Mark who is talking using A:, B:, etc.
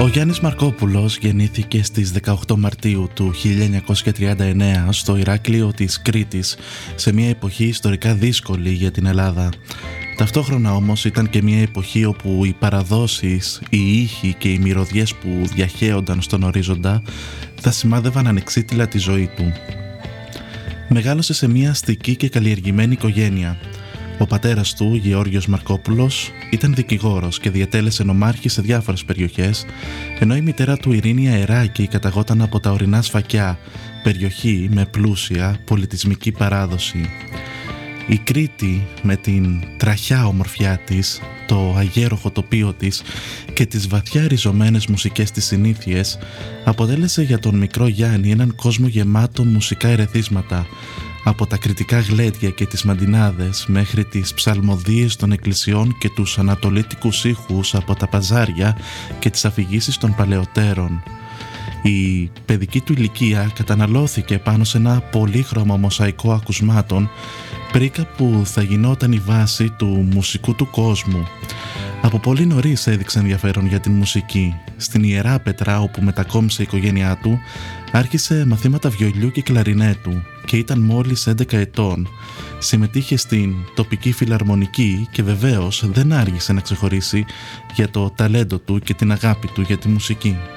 A: Ο Γιάννης Μαρκόπουλος γεννήθηκε στις 18 Μαρτίου του 1939 στο Ηράκλειο της Κρήτης, σε μια εποχή ιστορικά δύσκολη για την Ελλάδα. Ταυτόχρονα όμως ήταν και μια εποχή όπου οι παραδόσεις, οι ήχοι και οι μυρωδιές που διαχέονταν στον ορίζοντα θα σημάδευαν ανεξίτηλα τη ζωή του. Μεγάλωσε σε μια αστική και καλλιεργημένη οικογένεια. Ο πατέρας του, Γεώργιος Μαρκόπουλος, ήταν δικηγόρος και διετέλεσε νομάρχη σε διάφορες περιοχές, ενώ η μητέρα του, Ειρήνη Αεράκη, καταγόταν από τα ορεινά Σφακιά, περιοχή με πλούσια πολιτισμική παράδοση. Η Κρήτη, με την τραχιά ομορφιά της, το αγέροχο τοπίο της και τις βαθιά ριζωμένες μουσικές της συνήθειες, αποτέλεσε για τον μικρό Γιάννη έναν κόσμο γεμάτο μουσικά ερεθίσματα, από τα κρητικά γλέντια και τις μαντινάδες μέχρι τις ψαλμοδίες των εκκλησιών και τους ανατολίτικους ήχους από τα παζάρια και τις αφηγήσεις των παλαιοτέρων. Η παιδική του ηλικία καταναλώθηκε πάνω σε ένα πολύχρωμο μοσαϊκό ακουσμάτων, πρίκα που θα γινόταν η βάση του μουσικού του κόσμου. Από πολύ νωρίς έδειξε ενδιαφέρον για την μουσική. Στην Ιεράπετρα, όπου μετακόμισε η οικογένειά του, άρχισε μαθήματα βιολιού και κλαρινέτου και ήταν μόλις 11 ετών. Συμμετείχε στην τοπική φιλαρμονική και βεβαίως δεν άργησε να ξεχωρίσει για το ταλέντο του και την αγάπη του για τη μουσική.